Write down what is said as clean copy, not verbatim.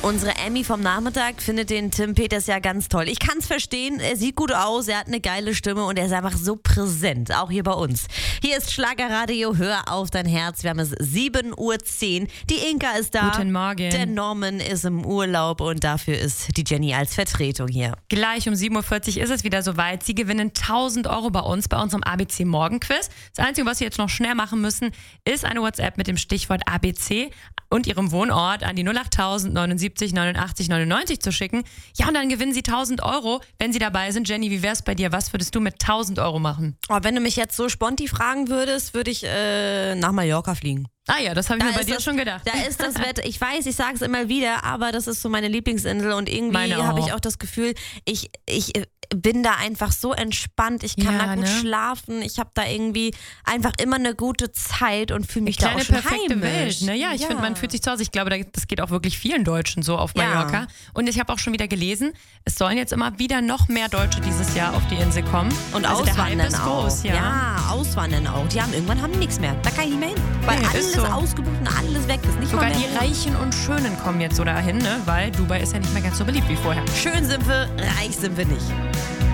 Unsere Emmy vom Nachmittag findet den Tim Peters ja ganz toll. Ich kann es verstehen, er sieht gut aus, er hat eine geile Stimme und er ist einfach so präsent, auch hier bei uns. Hier ist Schlagerradio, hör auf dein Herz. Wir haben es 7:10 Uhr. Die Inka ist da. Guten Morgen. Der Norman ist im Urlaub und dafür ist die Jenny als Vertretung hier. Gleich um 7:40 Uhr ist es wieder soweit. Sie gewinnen 1.000 Euro bei uns, bei unserem ABC Morgenquiz. Das Einzige, was Sie jetzt noch schnell machen müssen, ist eine WhatsApp mit dem Stichwort ABC und Ihrem Wohnort an die 08000 79 89 99 zu schicken. Ja, und dann gewinnen Sie 1.000 Euro, wenn Sie dabei sind. Jenny, wie wär's bei dir? Was würdest du mit 1.000 Euro machen? Oh, wenn du mich jetzt so sponti fragen würdest, würde ich nach Mallorca fliegen. Ah ja, das habe ich mir bei dir schon gedacht. Da ist das Wetter, ich weiß, ich sage es immer wieder, aber das ist so meine Lieblingsinsel und irgendwie habe ich auch das Gefühl, ich bin da einfach so entspannt, ich kann da gut schlafen, ich habe da irgendwie einfach immer eine gute Zeit und fühle mich da auch schon perfekte heimisch. Welt, ne? Ja, ich finde, man fühlt sich zu Hause. Ich glaube, das geht auch wirklich vielen Deutschen so auf Mallorca. Ja. Und ich habe auch schon wieder gelesen, es sollen jetzt immer wieder noch mehr Deutsche dieses Jahr auf die Insel kommen. Und also auswandern der Hype ist auch. Groß, ja, auswandern auch. Irgendwann haben die nichts mehr. Da kann ich nicht mehr hin. Weil alles ausgebucht und alles weg ist. Nicht sogar die Reichen und Schönen kommen jetzt so dahin, ne? Weil Dubai ist ja nicht mehr ganz so beliebt wie vorher. Schön sind wir, reich sind wir nicht.